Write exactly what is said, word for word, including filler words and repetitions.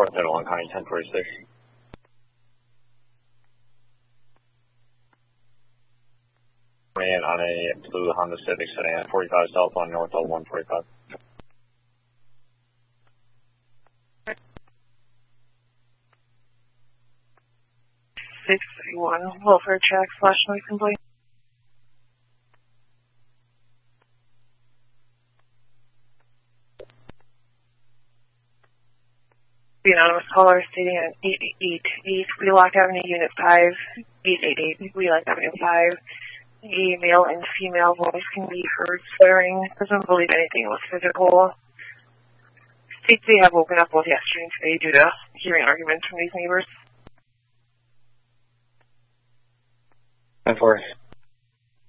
fourth at Long County, ten forty-six. Man on a blue Honda Civic sedan, forty-five southbound north L one forty-five. six three one, welfare check, flash noise complaint. The anonymous caller stating at eight eight eight, Wheelock Avenue, Unit five, eight eight eight, Wheelock Avenue five. A male and female voice can be heard swearing. Doesn't believe anything was physical. States they have woken up both yesterday and today due to hearing arguments from these neighbors. ten four.